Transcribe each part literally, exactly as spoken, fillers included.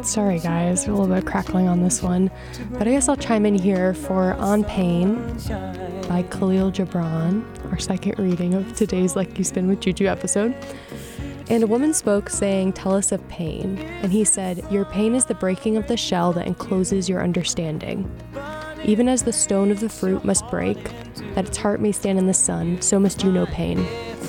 right, sorry guys, a little bit of crackling on this one, but I guess I'll chime in here for On Pain by Khalil Gibran, our second reading of today's Like You Spin with Juju episode. And a woman spoke, saying, "Tell us of pain." And he said, "Your pain is the breaking of the shell that encloses your understanding. Even as the stone of the fruit must break, that its heart may stand in the sun, so must you know pain.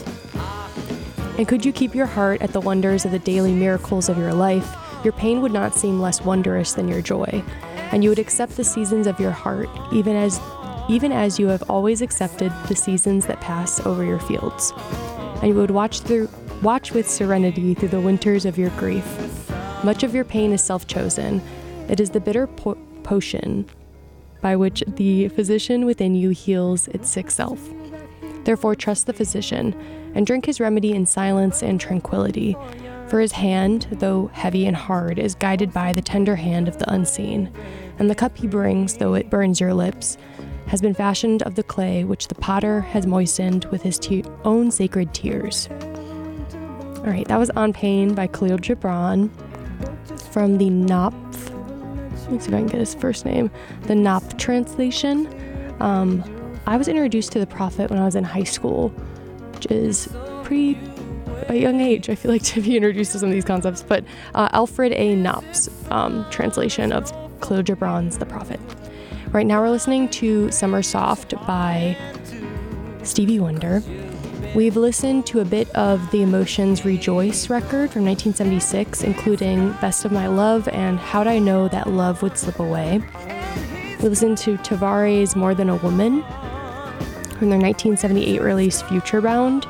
And could you keep your heart at the wonders of the daily miracles of your life, your pain would not seem less wondrous than your joy, and you would accept the seasons of your heart, even as even as you have always accepted the seasons that pass over your fields. And you would watch through watch with serenity through the winters of your grief. Much of your pain is self-chosen. It is the bitter po- potion by which the physician within you heals its sick self. Therefore, trust the physician, and drink his remedy in silence and tranquility. For his hand, though heavy and hard, is guided by the tender hand of the unseen. And the cup he brings, though it burns your lips, has been fashioned of the clay which the potter has moistened with his te- own sacred tears. All right, that was On Pain by Khalil Gibran from the Napf. Let me see if I can get his first name. The Napf translation. Um, I was introduced to the Prophet when I was in high school, which is pretty a young age, I feel like, to be introduced to some of these concepts. But uh, Alfred A. Knopf's um, translation of Khalil Gibran's The Prophet. Right now we're listening to Summer Soft by Stevie Wonder. We've listened to a bit of the Emotions Rejoice record from nineteen seventy-six, including Best of My Love and How'd I Know That Love Would Slip Away. We listened to Tavares' More Than a Woman from their nineteen seventy-eight release Futurebound.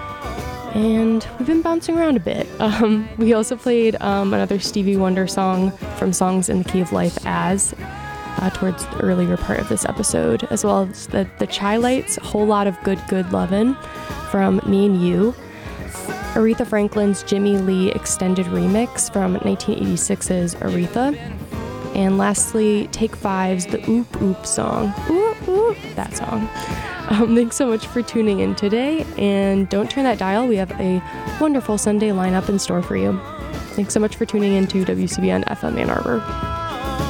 And we've been bouncing around a bit. Um, we also played um, another Stevie Wonder song from Songs in the Key of Life As, uh, towards the earlier part of this episode, as well as the, the Chai Lights, Whole Lot of Good Good Lovin' from Me and You, Aretha Franklin's Jimmy Lee Extended Remix from nineteen eighty-six's Aretha, and lastly, Take Five's The Oop Oop song. Oop Oop, that song. Um, thanks so much for tuning in today, and don't turn that dial. We have a wonderful Sunday lineup in store for you. Thanks so much for tuning in to W C B N F M Ann Arbor.